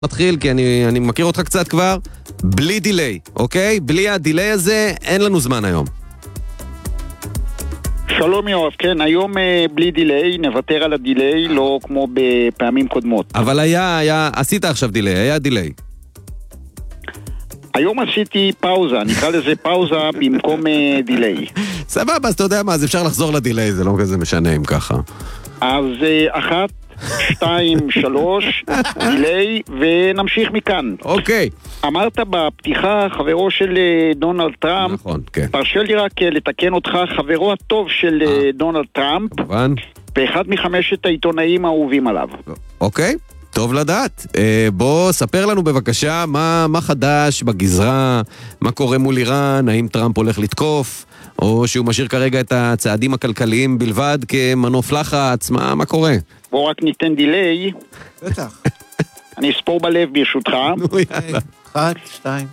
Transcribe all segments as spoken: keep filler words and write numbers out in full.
מתחיל, כי אני, אני מכיר אותך קצת כבר, בלי דיליי, אוקיי? בלי הדיליי הזה, אין לנו זמן היום. שלום יואב, כן, היום אה, בלי דיליי, נוותר על הדיליי, לא כמו בפעמים קודמות. אבל היה, היה, עשית עכשיו דיליי, היה דיליי. היום עשיתי פאוזה, נקרא לזה פאוזה במקום אה, דיליי. סבבה, אז אתה יודע מה, אז אפשר לחזור לדיליי, זה לא כזה משנה אם ככה. אז אה, אחת, שתיים, שלוש, דיליי, ונמשיך מכאן. אוקיי. אמרת בפתיחה חברו של אה, דונלד טראמפ, נכון, כן. תרשה לי רק אה, לתקן אותך, חברו הטוב של אה, דונלד טראמפ, כמובן. ואחד מחמשת העיתונאים האהובים עליו. אוקיי, טוב לדעת. אה, בוא, ספר לנו בבקשה מה, מה חדש בגזרה, מה קורה מול איראן, האם טראמפ הולך לתקוף, או שהוא משאיר כרגע את הצעדים הכלכליים בלבד כמנוף לחץ, מה, מה קורה? בוא רק ניתן דיליי. בטח. אני אספור בלב ברשותך. נו יאללה. אחת, שתיים.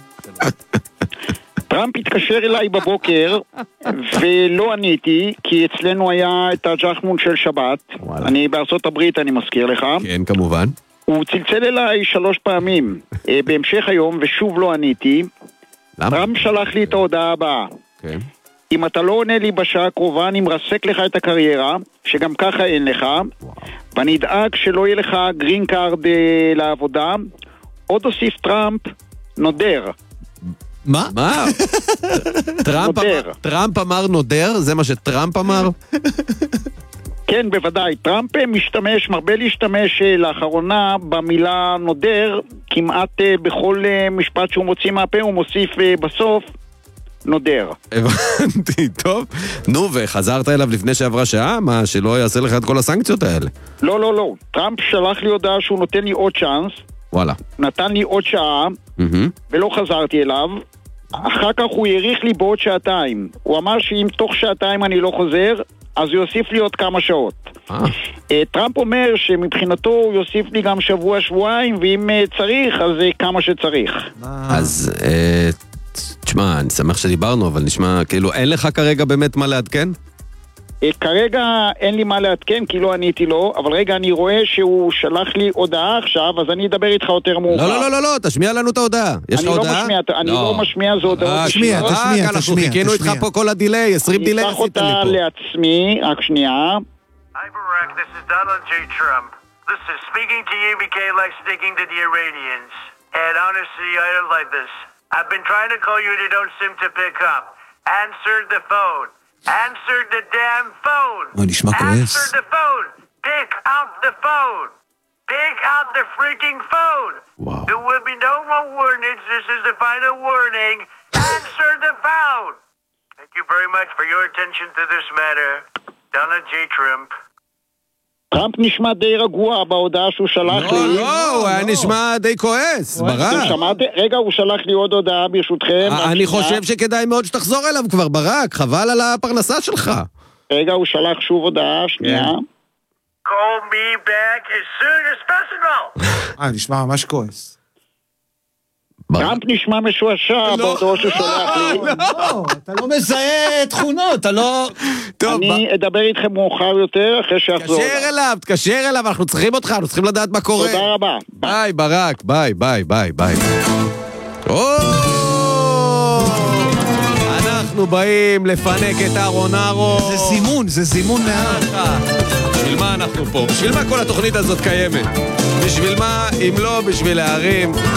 טראמפ התקשר אליי בבוקר ולא עניתי, כי אצלנו היה את הג'חמון של שבת. וואלה. אני בארצות הברית, אני מזכיר לך. כן, כמובן. הוא צלצל אליי שלוש פעמים אה, בהמשך היום ושוב לא עניתי. למה? טראמפ שלח לי את ההודעה הבאה: כן. אם אתה לא עונה לי בשעה הקרובה, אני מרסק לך את הקריירה, שגם ככה אין לך, ואני אדאג שלא יהיה לך גרין קארד אה, לעבודה. עוד הוסיף טראמפ, נודר. מה? מה? טראמפ נודר. אמר- טראמפ אמר נודר? זה מה שטראמפ אמר? כן, בוודאי. טראמפ משתמש, מרבה להשתמש אה, לאחרונה במילה נודר, כמעט אה, בכל אה, משפט שהוא מוציא מהפה, הוא מוסיף אה, בסוף נודר. הבנתי, טוב. נו, וחזרת אליו לפני שעברה שעה? מה, שלא יעשה לך את כל הסנקציות האלה? לא, לא, לא. טראמפ שלח לי הודעה שהוא נותן לי עוד צ'אנס, וואלה. נתן לי עוד שעה, מהמם. ולא חזרתי אליו. אחר כך הוא העריך לי בעוד שעתיים. הוא אמר שאם תוך שעתיים אני לא חוזר, אז הוא יוסיף לי עוד כמה שעות. אה, אה, טראמפ אומר שמבחינתו הוא יוסיף לי גם שבוע, שבועיים, ואם אה, צריך, אז אה, כמה שצריך. אז, אה, תשמע, אני שמח שדיברנו, אבל נשמע, כאילו, אין לך כרגע באמת מה לעדכן? אה, כרגע אין לי מה לעדכן, כי לא עניתי לו, אבל רגע, אני רואה שהוא שלח לי הודעה עכשיו, אז אני אדבר איתך יותר מאוחר. לא, לא, לא, לא, לא, תשמיע לנו את ההודעה. יש לך אני לא הודעה? משמיע, אני לא משמיע, זו הודעות רק, תשמיע, אישיות. תשמיע, רק, אנחנו תשמיע, חיכינו איתך תשמיע. פה כל הדיליי, עשרים דיליי אני אקח עשית לי אותה פה. לעצמי, רק שנייה. Hi, Barack. This is Donald J. Trump. Listen, speaking to you became like sticking to the Iranians. And honestly, I don't like this. I've been trying to call you and you don't seem to pick up. Answer the phone. Answer the damn phone. הוא נשמע כועס. Answer the phone. Pick up the phone. Pick up the freaking phone. Wow. There will be no more warnings. This is the final warning. Answer the phone. Thank you very much for your attention to this matter. Donald J. Trump. טראמפ נשמע די רגוע בהודעה שהוא שלח לא, לי. לא, הוא היה נשמע די כועס, אתם ברק. שמעתם? רגע, הוא שלח לי עוד הודעה ברשותכם. רק אני שנייה. חושב שכדאי מאוד שתחזור אליו כבר, ברק, חבל על הפרנסה שלך. רגע, הוא שלח שוב הודעה, שנייה. Call me back as soon as possible. אה, נשמע ממש כועס. ברק. טראמפ נשמע משועשע בהודעות שהוא שולח לי. לא, אתה לא מזהה תכונות, אתה לא... טוב, אני אדבר איתכם מאוחר יותר אחרי שיחזור. תקשר אליו, תקשר אליו, אנחנו צריכים אותך, אנחנו צריכים לדעת מה קורה. תודה רבה. ביי, ברק, ביי, ביי, ביי, ביי. או! אנחנו באים לפנק את אהרון אהרון. זה זימון, זה זימון מה... בשביל מה אנחנו פה? בשביל מה כל התוכנית הזאת קיימת? בשביל מה, אם לא בשביל להרים